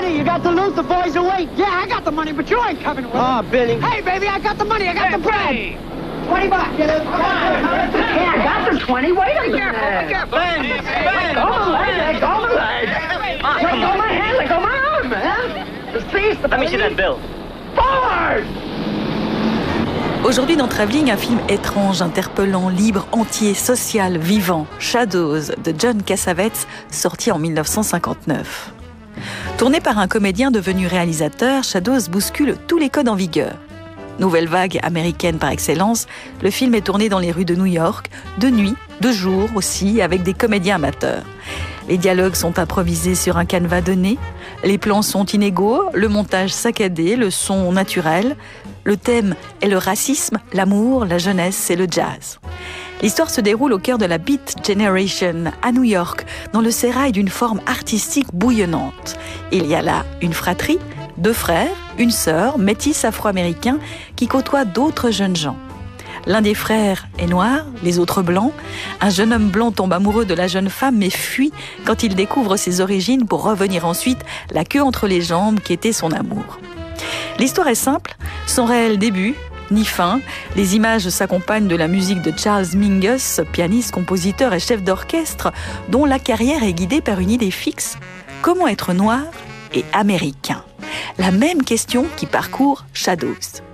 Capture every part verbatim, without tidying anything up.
Hey, you got the loot, the boys awake. Yeah, I got the money, but you ain't coming with me. Oh, Billy. Hey, baby, I got the money, I got Hey, the bread. Billy. Twenty bucks. Come on. Hey, I got the twenty. Wait a minute. Ben, Ben. Go my leg, let go my leg. Let go my hand, let go my arm, man. The thief, the Let me see that bill. Forward! Aujourd'hui dans Travelling, un film étrange, interpellant, libre, entier, social, vivant, Shadows de John Cassavetes, sorti en mille neuf cent cinquante-neuf. Tourné par un comédien devenu réalisateur, Shadows bouscule tous les codes en vigueur. Nouvelle vague américaine par excellence, le film est tourné dans les rues de New York, de nuit, de jour aussi, avec des comédiens amateurs. Les dialogues sont improvisés sur un canevas donné, les plans sont inégaux, le montage saccadé, le son naturel. Le thème est le racisme, l'amour, la jeunesse et le jazz. L'histoire se déroule au cœur de la Beat Generation, à New York, dans le sérail d'une forme artistique bouillonnante. Il y a là une fratrie, deux frères, une sœur, métis afro-américains, qui côtoient d'autres jeunes gens. L'un des frères est noir, les autres blancs. Un jeune homme blanc tombe amoureux de la jeune femme mais fuit quand il découvre ses origines pour revenir ensuite la queue entre les jambes qui était son amour. L'histoire est simple, sans réel début ni fin. Les images s'accompagnent de la musique de Charles Mingus, pianiste, compositeur et chef d'orchestre, dont la carrière est guidée par une idée fixe. Comment être noir et américain ? La même question qui parcourt Shadows.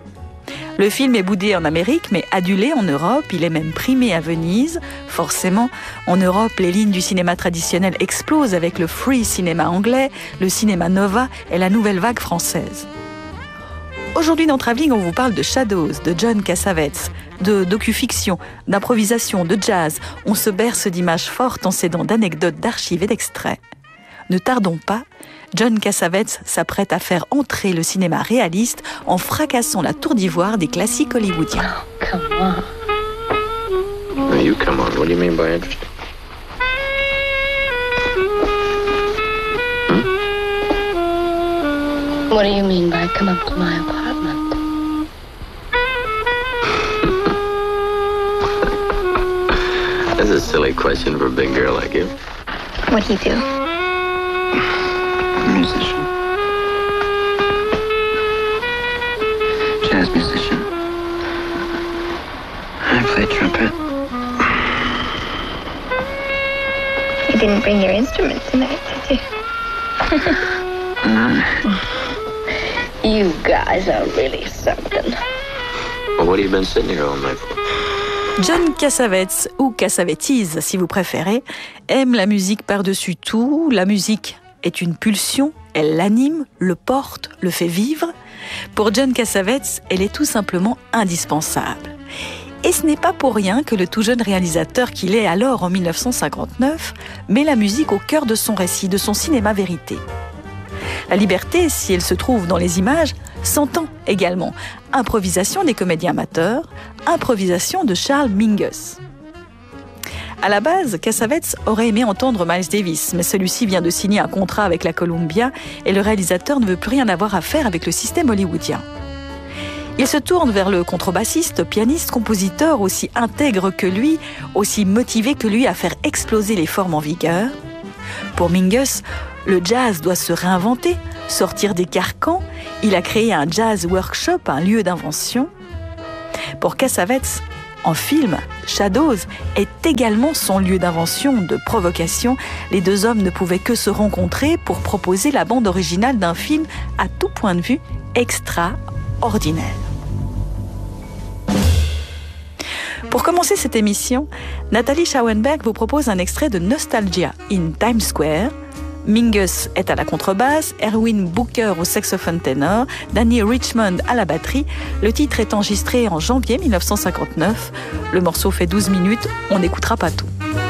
Le film est boudé en Amérique, mais adulé en Europe. Il est même primé à Venise. Forcément, en Europe, les lignes du cinéma traditionnel explosent avec le free cinéma anglais, le cinéma nova et la nouvelle vague française. Aujourd'hui dans Travelling, on vous parle de Shadows, de John Cassavetes, de docu-fiction, d'improvisation, de jazz. On se berce d'images fortes en s'aidant d'anecdotes, d'archives et d'extraits. Ne tardons pas, John Cassavetes s'apprête à faire entrer le cinéma réaliste en fracassant la tour d'ivoire des classiques hollywoodiens. Oh, come on. No, you come on. What do you mean by interesting? Hmm? What do you mean by come up to my apartment? That's a silly question for a big girl like you. What'd he do? Musician. Jazz musician. I play trumpet. You didn't bring your instrument tonight, did you? uh, You guys are really something. well, what have you been sitting here all night for? John Cassavetes, ou Cassavetes si vous préférez, aime la musique par-dessus tout. La musique est une pulsion, elle l'anime, le porte, le fait vivre. Pour John Cassavetes, elle est tout simplement indispensable. Et ce n'est pas pour rien que le tout jeune réalisateur qu'il est alors en mille neuf cent cinquante-neuf met la musique au cœur de son récit, de son cinéma vérité. La liberté, si elle se trouve dans les images, s'entend également. Improvisation des comédiens amateurs, improvisation de Charles Mingus. À la base, Cassavetes aurait aimé entendre Miles Davis, mais celui-ci vient de signer un contrat avec la Columbia et le réalisateur ne veut plus rien avoir à faire avec le système hollywoodien. Il se tourne vers le contrebassiste, pianiste, compositeur aussi intègre que lui, aussi motivé que lui à faire exploser les formes en vigueur. Pour Mingus, le jazz doit se réinventer, sortir des carcans. Il a créé un jazz workshop, un lieu d'invention. Pour Cassavetes, en film, Shadows est également son lieu d'invention, de provocation. Les deux hommes ne pouvaient que se rencontrer pour proposer la bande originale d'un film à tout point de vue extraordinaire. Pour commencer cette émission, Nathalie Schauenberg vous propose un extrait de Nostalgia in Times Square. Mingus est à la contrebasse, Erwin Booker au saxophone ténor, Danny Richmond à la batterie. Le titre est enregistré en janvier mille neuf cent cinquante-neuf. Le morceau fait douze minutes, on n'écoutera pas tout.